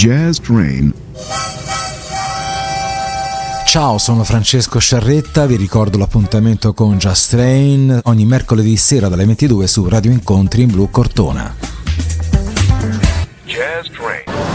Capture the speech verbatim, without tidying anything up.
Jazz Train. Ciao, sono Francesco Sciarretta, vi ricordo l'appuntamento con Jazz Train ogni mercoledì sera dalle ventidue su Radio Incontri in Blu Cortona. Jazz Train.